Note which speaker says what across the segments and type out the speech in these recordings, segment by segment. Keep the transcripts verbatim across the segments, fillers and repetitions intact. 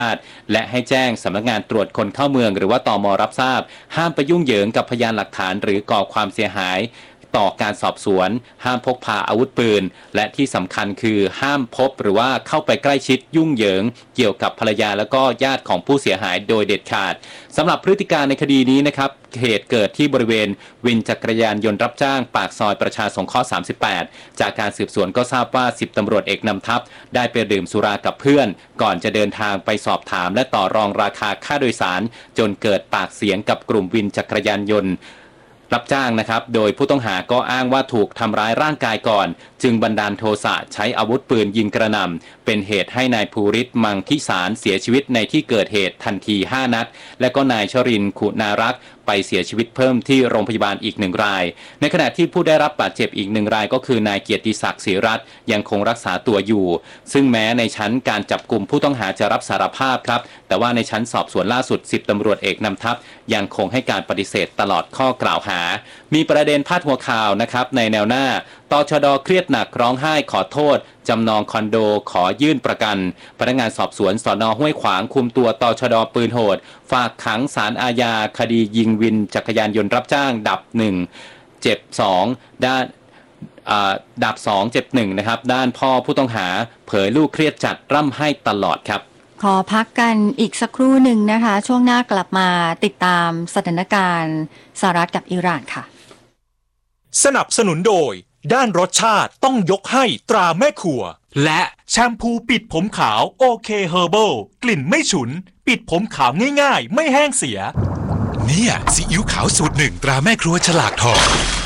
Speaker 1: และให้แจ้งสำนักงานตรวจคนเข้าเมืองหรือว่าตม.รับทราบห้ามไปยุ่งเหยิงกับพยานหลักฐานหรือก่อความเสียหายต่อการสอบสวนห้ามพกพาอาวุธปืนและที่สำคัญคือห้ามพบหรือว่าเข้าไปใกล้ชิดยุ่งเหยิงเกี่ยวกับภรรยาและก็ญาติของผู้เสียหายโดยเด็ดขาดสำหรับพฤติการในคดีนี้นะครับเหตุเกิดที่บริเวณวินจักรยานยนต์รับจ้างปากซอยประชาสงเคราะห์สามสิบแปดจากการสืบสวนก็ทราบว่าสิบตำรวจเอกนำทัพได้ไปดื่มสุรากับเพื่อนก่อนจะเดินทางไปสอบถามและต่อรองราคาค่าโดยสารจนเกิดปากเสียงกับกลุ่มวินจักรยานยนต์รับจ้างนะครับโดยผู้ต้องหาก็อ้างว่าถูกทำร้ายร่างกายก่อนจึงบันดาลโทสะใช้อาวุธปืนยิงกระหน่ำเป็นเหตุให้นายภูริศมังคิสารเสียชีวิตในที่เกิดเหตุทันทีห้านัดและก็นายชรินทร์คุณารักษ์ไปเสียชีวิตเพิ่มที่โรงพยาบาลอีกหนึ่งรายในขณะที่ผู้ได้รับบาดเจ็บอีกหนึ่งรายก็คือนายเกียรติศักดิ์ศรีรัตน์ยังคงรักษาตัวอยู่ซึ่งแม้ในชั้นการจับกลุ่มผู้ต้องหาจะรับสารภาพครับแต่ว่าในชั้นสอบสวนล่าสุดสิบตำรวจเอกนำทัพยังคงให้การปฏิเสธตลอดข้อกล่าวหามีประเด็นพาดหัวข่าวนะครับในแนวหน้าตชด.เครียดหนักร้องไห้ขอโทษจำนองคอนโดขอยื่นประกันพนักงานสอบสวนสน.ห้วยขวางคุมตัวตชด.ปืนโหดฝากขังศาลอาญาคดียิงวินจักรยานยนต์รับจ้างดับหนึ่งเจ็บสองด้านดับสองเจ็บหนึ่งนะครับด้านพ่อผู้ต้องหาเผยลูกเครียดจัดร่ำไห้ตลอดครับ
Speaker 2: ขอพักกันอีกสักครู่หนึ่งนะคะช่วงหน้ากลับมาติดตามสถานการณ์สหรัฐกับอิหร่านค่ะ
Speaker 3: สนับสนุนโดยด้านรสชาติต้องยกให้ตราแม่ครัวและแชมพูปิดผมขาวโอเคเฮอร์เบิลกลิ่นไม่ฉุนปิดผมขาวง่ายๆไม่แห้งเสีย
Speaker 4: เนี่ยซีอิ๊วขาวสูตรหนึ่งตราแม่ครัวฉลากทอง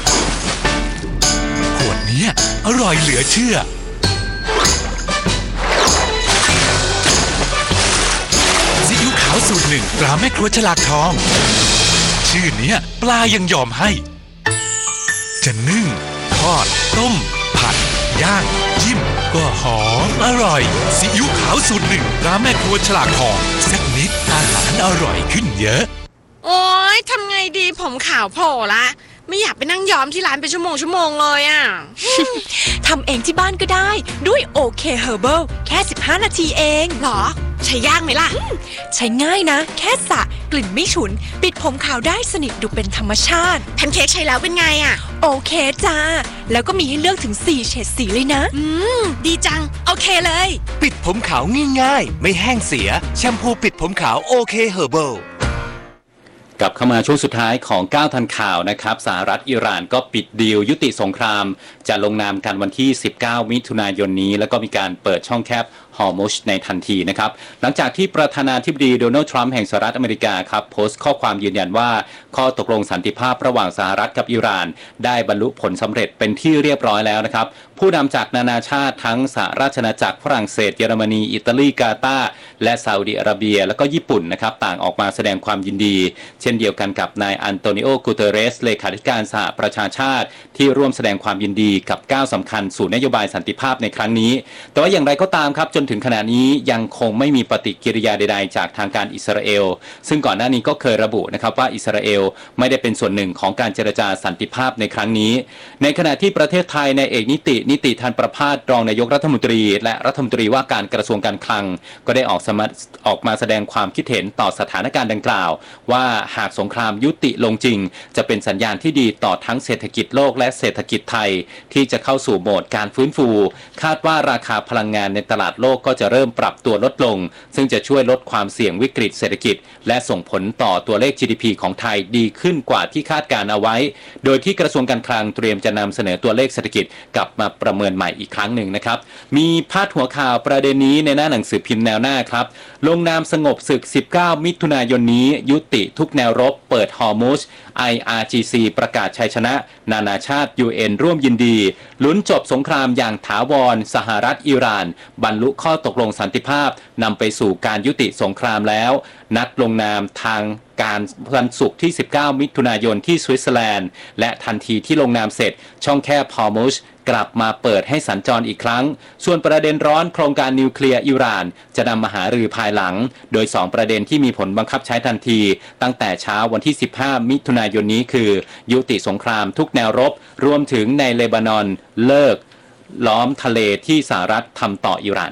Speaker 4: ขวดนี้อร่อยเหลือเชื่อซีอิ๊วขาวสูตรหนึ่งตราแม่ครัวฉลากทองชื่อเนี้ยปลายังยอมให้จะนึ่งทอดต้มผัดย่างจิ้มก็หอมอร่อยซีอิ๊วขาวสูตรหนึ่งตราแม่ครัวฉลากทองสักนิดอาหารอร่อยขึ้นเยอะ
Speaker 5: โอ๊ยทำไงดีผมขาวโผล่ละไม่อยากไปนั่งย้อมที่ร้านเป็นชั่วโมงชั่วโมงเลยอ่ะ
Speaker 6: ทำเองที่บ้านก็ได้ด้วยโอเคเฮอร์เบิลแค่สิบห้านาทีเอง
Speaker 5: หรอใช้ยากไหมล่ะ
Speaker 6: ใช้ง่ายนะแค่สระกลิ่นไม่ฉุนปิดผมขาวได้สนิทดูเป็นธรรมชาติ
Speaker 5: แพนเค้กใช้แล้วเป็นไงอ่ะ
Speaker 6: โอเคจ้าแล้วก็มีให้เลือกถึงสี่เฉดสีเลยนะ
Speaker 5: อืมดีจังโอเคเลย
Speaker 7: ปิดผมขาวง่ายๆไม่แห้งเสียแชมพูปิดผมขาวโอเคเฮอร์เบิล
Speaker 1: กลับเข้ามาช่วงสุดท้ายของเก้าทันข่าวนะครับสหรัฐอิหร่านก็ปิดดีลยุติสงครามจะลงนามกันวันที่สิบเก้ามิถุนายนนี้แล้วก็มีการเปิดช่องแคบฮอร์มุชในทันทีนะครับหลังจากที่ประธานาธิบดีโดนัลด์ทรัมป์แห่งสหรัฐอเมริกาครับโพสต์ข้อความยืนยันว่าข้อตกลงสันติภาพระหว่างสหรัฐกับอิหร่านได้บรรลุผลสำเร็จเป็นที่เรียบร้อยแล้วนะครับผู้นำจากนานาชาติทั้งสหราชอาณาจักรฝรั่งเศสเยอรมนีอิตาลีกาตาร์และซาอุดิอาระเบียแล้วก็ญี่ปุ่นนะครับต่างออกมาแสดงความยินดีเช่นเดียวกันกับนายอันโตนิโอ กูเตเรสเลขาธิการสหประชาชาติที่ร่วมแสดงความยินดีกับก้าวสำคัญสู่นโยบายสันติภาพในครั้งนี้แต่ว่าอย่างไรก็ตามครับจนถึงขณะนี้ยังคงไม่มีปฏิกิริยาใดๆจากทางการอิสราเอลซึ่งก่อนหน้านี้ก็เคยระบุนะครับว่าอิสราเอลไม่ได้เป็นส่วนหนึ่งของการเจรจาสันติภาพในครั้งนี้ในขณะที่ประเทศไทยในเอกนิตินิติธันประภาสรองนายกรัฐมนตรีและรัฐมนตรีว่าการกระทรวงการคลังก็ได้ออกสมัออกมาแสดงความคิดเห็นต่อสถานการณ์ดังกล่าวว่าหากสงครามยุติลงจริงจะเป็นสัญญาณที่ดีต่อทั้งเศรษฐกิจโลกและเศรษฐกิจไทยที่จะเข้าสู่โหมดการฟื้นฟูคาดว่าราคาพลังงานในตลาดโลกก็จะเริ่มปรับตัวลดลงซึ่งจะช่วยลดความเสี่ยงวิกฤตเศรษฐกิจและส่งผลต่อตัวเลข จี ดี พี ของไทยดีขึ้นกว่าที่คาดการเอาไว้โดยที่กระทรวงการคลังเตรียมจะนำเสนอตัวเลขเศรษฐกิจกลับมาประเมินใหม่อีกครั้งหนึ่งนะครับมีพาดหัวข่าวประเด็นนี้ในหน้าหนังสือพิมพ์แนวหน้าครับลงนามสงบศึกสิบเก้ามิถุนายนนี้ยุติทุกแนวรบเปิดฮอร์มุซ ไอ อาร์ จี ซี ประกาศชัยชนะนานาชาติ ยู เอ็น ร่วมยินดีลุ้นจบสงครามอย่างถาวรสหรัฐอิหร่านบรรลุข้อตกลงสันติภาพนำไปสู่การยุติสงครามแล้วนัดลงนามทางการวันศุกร์ที่สิบเก้ามิถุนายนที่สวิตเซอร์แลนด์และทันทีที่ลงนามเสร็จช่องแคบฮอร์มุซกลับมาเปิดให้สัญจรอีกครั้งส่วนประเด็นร้อนโครงการนิวเคลียร์อิหร่านจะนำมาหารือภายหลังโดยสองประเด็นที่มีผลบังคับใช้ทันทีตั้งแต่เช้าวันที่สิบห้ามิถุนายนนี้คือยุติสงครามทุกแนวรบรวมถึงในเลบานอนเลิกล้อมทะเลที่สหรัฐทำต่ออิหร่านครับ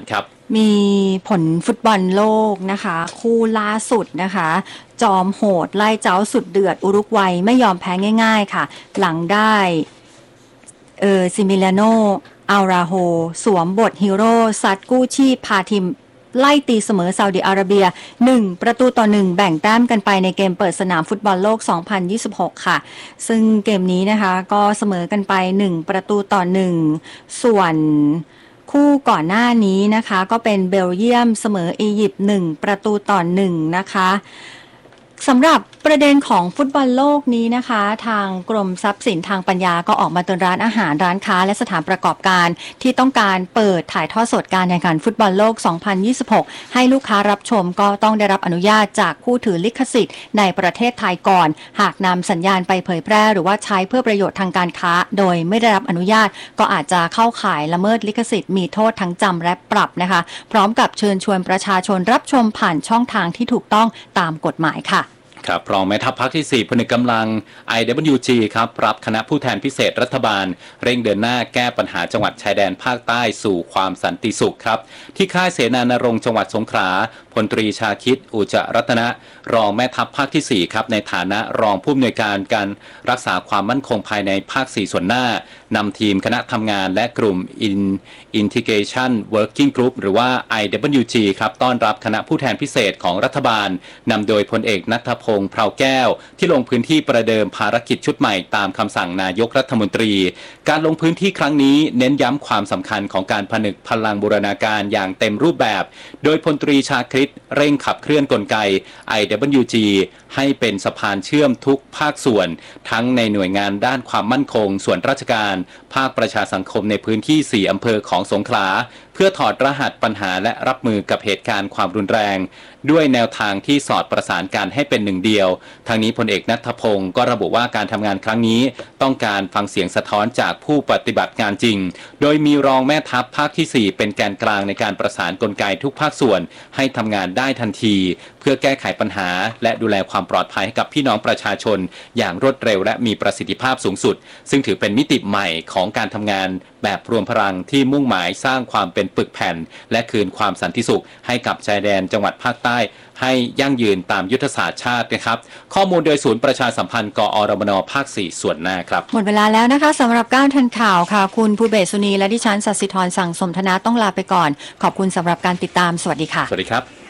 Speaker 2: มีผลฟุตบอลโลกนะคะคู่ล่าสุดนะคะจอมโหดไล่เจ้าสุดเดือดอุรุกวัยไม่ยอมแพ้ง่ายๆค่ะหลังได้เออซิมิลาโนอัลราโฮสวมบทฮีโร่ซัดกู้ชีพพาทีมไล่ตีเสมอซาอุดิอาระเบียหนึ่งประตูต่อหนึ่งแบ่งแต้มกันไปในเกมเปิดสนามฟุตบอลโลกสองพันยี่สิบหกค่ะซึ่งเกมนี้นะคะก็เสมอกันไปหนึ่งประตูต่อหนึ่งส่วนคู่ก่อนหน้านี้นะคะก็เป็นเบลเยียมเสมออียิปต์หนึ่งประตูต่อหนึ่งนะคะสำหรับประเด็นของฟุตบอลโลกนี้นะคะทางกรมทรัพย์สินทางปัญญาก็ออกมาเตือนร้านอาหารร้านค้าและสถานประกอบการที่ต้องการเปิดถ่ายทอดสดการแข่งขันฟุตบอลโลกสองพันยี่สิบหกให้ลูกค้ารับชมก็ต้องได้รับอนุญาตจากผู้ถือลิขสิทธิ์ในประเทศไทยก่อนหากนำสัญญาณไปเผยแพร่หรือว่าใช้เพื่อประโยชน์ทางการค้าโดยไม่ได้รับอนุญาตก็อาจจะเข้าข่ายละเมิดลิขสิทธิ์มีโทษทั้งจำและปรับนะคะพร้อมกับเชิญชวนประชาชนรับชมผ่านช่องทางที่ถูกต้องตามกฎหมายค่ะ
Speaker 1: ครับรองแม่ทัพภาคที่สี่ผนึกกำลัง ไอ ดับเบิลยู จี ครับรับคณะผู้แทนพิเศษรัฐบาลเร่งเดินหน้าแก้ปัญหาจังหวัดชายแดนภาคใต้สู่ความสันติสุขครับที่ค่ายเสนานรงค์จังหวัดสงขลาพลตรีชาคิดอุจจรัตนะรองแม่ทัพภาคที่สี่ครับในฐานะรองผู้อำนวยการการรักษาความมั่นคงภายในภาคสี่ส่วนหน้านำทีมคณะทำงานและกลุ่ม Integration Working Group หรือว่า ไอ ดับเบิลยู จี ครับต้อนรับคณะผู้แทนพิเศษของรัฐบาลนำโดยพลเอกณัฐพงษ์เพราแก้วที่ลงพื้นที่ประเดิมภารกิจชุดใหม่ตามคำสั่งนายกรัฐมนตรีการลงพื้นที่ครั้งนี้เน้นย้ำความสำคัญของการผนึกพลังบูรณาการอย่างเต็มรูปแบบโดยพลตรีชาคริตเร่งขับเคลื่อนกลไก ไอ ดับเบิลยู จี ให้เป็นสะพานเชื่อมทุกภาคส่วนทั้งในหน่วยงานด้านความมั่นคงส่วนราชการภาคประชาสังคมในพื้นที่สี่อำเภอของสงขลาเพื่อถอดรหัสปัญหาและรับมือกับเหตุการณ์ความรุนแรงด้วยแนวทางที่สอดประสานกันให้เป็นหนึ่งเดียวทางนี้พลเอกณัฐพงศ์ก็ระบุว่าการทำงานครั้งนี้ต้องการฟังเสียงสะท้อนจากผู้ปฏิบัติงานจริงโดยมีรองแม่ทัพภาคที่สี่เป็นแกนกลางในการประสานกลไกทุกภาคส่วนให้ทำงานได้ทันทีเพื่อแก้ไขปัญหาและดูแลความปลอดภัยให้กับพี่น้องประชาชนอย่างรวดเร็วและมีประสิทธิภาพสูงสุดซึ่งถือเป็นมิติใหม่ของการทำงานแบบรวมพลังที่มุ่งหมายสร้างความเป็นปึกแผ่นและคืนความสันติสุขให้กับชายแดนจังหวัดภาคใต้ให้ยั่งยืนตามยุทธศาสตร์ชาตินะครับข้อมูลโดยศูนย์ประชาสัมพันธ์กอรมนภาคสี่ส่วนหน้าครับ
Speaker 2: หมดเวลาแล้วนะคะสำหรับก้าวทันข่าวค่ะคุณภูเบศสุนีและดิฉันสัสิธรสั่งสมธนาต้องลาไปก่อนขอบคุณสำหรับการติดตามสวัสดีค่ะ
Speaker 1: สวัสดีครับ